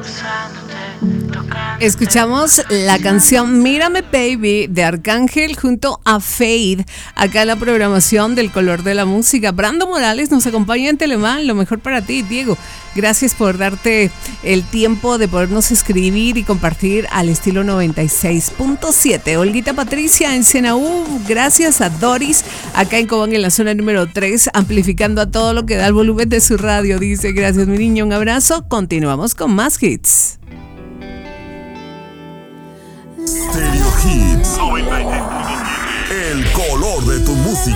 Escuchamos la canción Mírame Baby de Arcángel junto a Fade, acá en la programación del Color de la Música. Brando Morales nos acompaña en Telemán, lo mejor para ti, Diego. Gracias por darte el tiempo de podernos escribir y compartir al estilo 96.7. Olguita Patricia en Senaú, gracias a Doris, acá en Cobán en la zona número 3, amplificando a todo lo que da el volumen de su radio. Dice, gracias mi niño, un abrazo. Continuamos con más hits. Stereo Hits. El color de tu música.